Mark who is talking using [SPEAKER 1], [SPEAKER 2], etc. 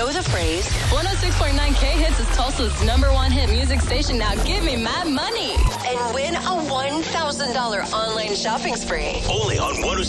[SPEAKER 1] know the phrase.
[SPEAKER 2] 106.9 K-Hits is Tulsa's #1 hit music station. Now give me my money.
[SPEAKER 1] And win a $1,000 online shopping spree.
[SPEAKER 3] Only on 106.